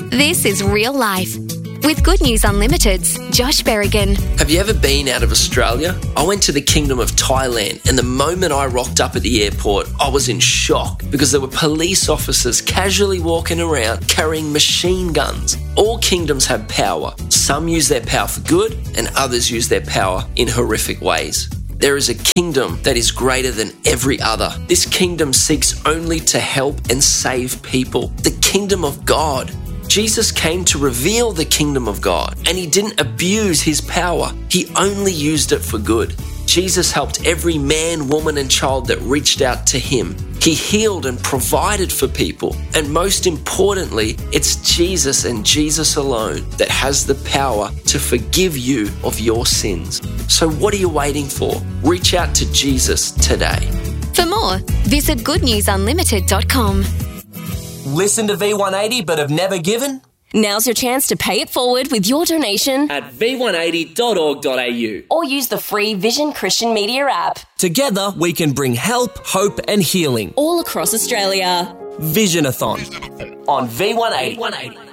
This is Real Life with Good News Unlimited's Josh Berrigan. Have you ever been out of Australia? I went to the Kingdom of Thailand, and the moment I rocked up at the airport, I was in shock because there were police officers casually walking around carrying machine guns. All kingdoms have power. Some use their power for good, and others use their power in horrific ways. There is a kingdom that is greater than every other. This kingdom seeks only to help and save people. The kingdom of God. Jesus came to reveal the kingdom of God, and he didn't abuse his power. He only used it for good. Jesus helped every man, woman, and child that reached out to him. He healed and provided for people. And most importantly, it's Jesus and Jesus alone that has the power to forgive you of your sins. So what are you waiting for? Reach out to Jesus today. For more, visit goodnewsunlimited.com. Listen to V180 but have never given? Now's your chance to pay it forward with your donation at v180.org.au or use the free Vision Christian Media app. Together, we can bring help, hope and healing all across Australia. Visionathon on V180.